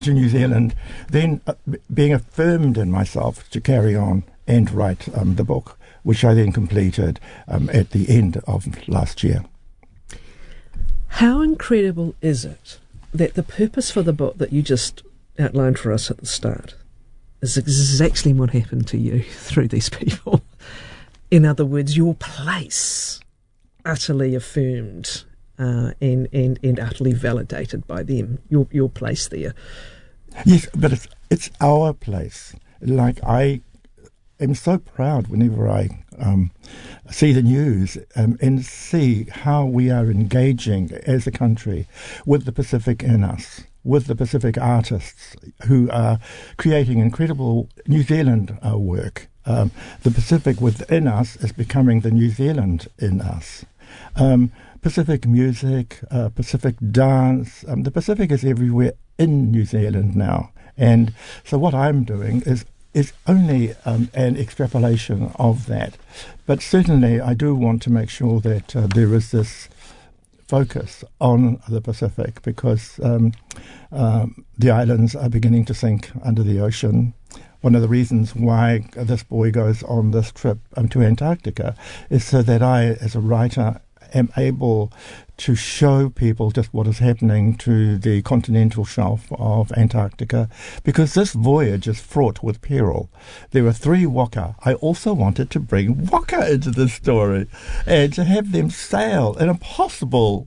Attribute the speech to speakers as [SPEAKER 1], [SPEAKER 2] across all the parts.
[SPEAKER 1] to New Zealand, then being affirmed in myself to carry on and write the book, which I then completed at the end of last year.
[SPEAKER 2] How incredible is it that the purpose for the book that you just outlined for us at the start is exactly what happened to you through these people? In other words, your place utterly affirmed and utterly validated by them, your place there.
[SPEAKER 1] Yes, but it's our place. Like, I am so proud whenever I see the news and see how we are engaging as a country with the Pacific in us, with the Pacific artists who are creating incredible New Zealand work. The Pacific within us is becoming the New Zealand in us. Pacific music, Pacific dance. The Pacific is everywhere in New Zealand now. And so what I'm doing is only an extrapolation of that. But certainly I do want to make sure that there is this focus on the Pacific, because the islands are beginning to sink under the ocean. One of the reasons why this boy goes on this trip to Antarctica is so that I, as a writer, am able to show people just what is happening to the continental shelf of Antarctica, because this voyage is fraught with peril. There are 3 waka. I also wanted to bring waka into the story and to have them sail an impossible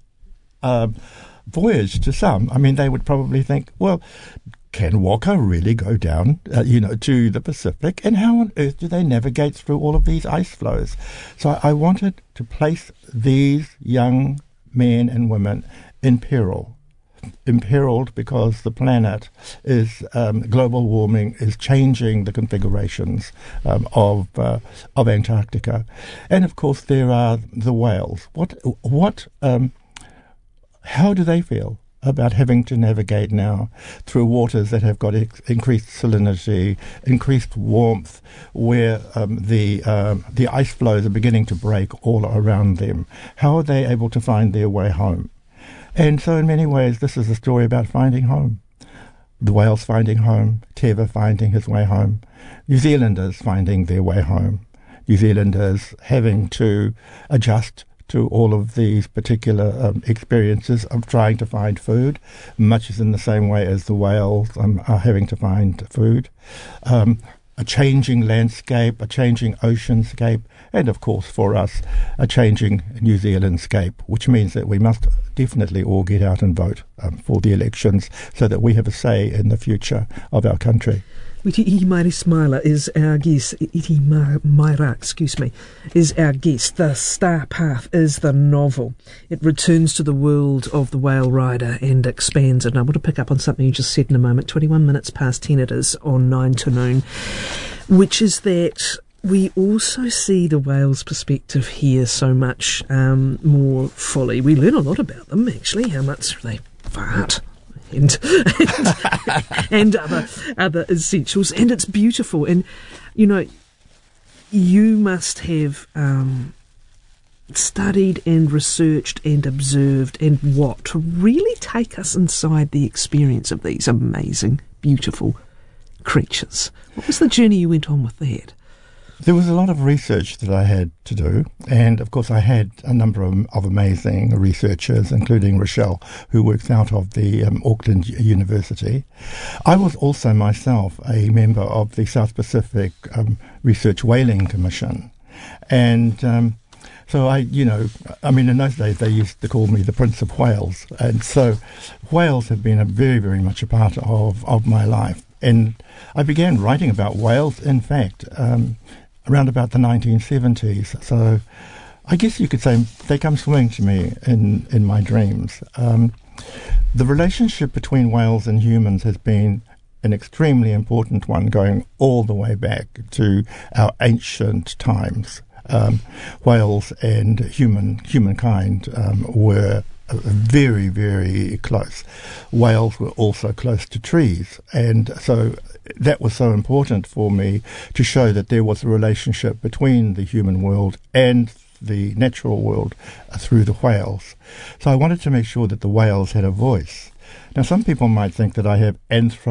[SPEAKER 1] voyage to some. I mean, they would probably think, well, can waka really go down, to the Pacific? And how on earth do they navigate through all of these ice flows? So I wanted to place these young men and women in peril. Imperiled because the planet is, global warming is changing the configurations of Antarctica. And of course there are the whales. How do they feel about having to navigate now through waters that have got increased salinity, increased warmth, where the ice flows are beginning to break all around them? How are they able to find their way home? And so in many ways this is a story about finding home. The whales finding home, Teva finding his way home, New Zealanders finding their way home, New Zealanders having to adjust to all of these particular experiences of trying to find food, much as in the same way as the whales are having to find food. A changing landscape, a changing oceanscape, and of course for us, a changing New Zealandscape, which means that we must definitely all get out and vote for the elections so that we have a say in the future of our country.
[SPEAKER 2] Iti Mairi Smiler is our guest. Iti Maira, is our guest. The Star Path is the novel. It returns to the world of the whale rider and expands it. And I want to pick up on something you just said in a moment. 21 minutes past 10 it is on 9 to noon, which is that we also see the whale's perspective here so much more fully. We learn a lot about them, actually, how much they fart. And other essentials, and it's beautiful. And you must have studied and researched and observed and to really take us inside the experience of these amazing, beautiful creatures. What was the journey you went on with that?
[SPEAKER 1] There was a lot of research that I had to do, and of course I had a number of amazing researchers, including Rochelle, who works out of the Auckland University. I was also myself a member of the South Pacific Research Whaling Commission, and so in those days they used to call me the Prince of Whales, and so whales have been very, very much a part of my life. And I began writing about whales, in fact, around about the 1970s. So I guess you could say they come swimming to me in my dreams. The relationship between whales and humans has been an extremely important one, going all the way back to our ancient times. Whales and humankind were very, very close. Whales were also close to trees, and so that was so important for me to show that there was a relationship between the human world and the natural world through the whales. So I wanted to make sure that the whales had a voice. Now, some people might think that I have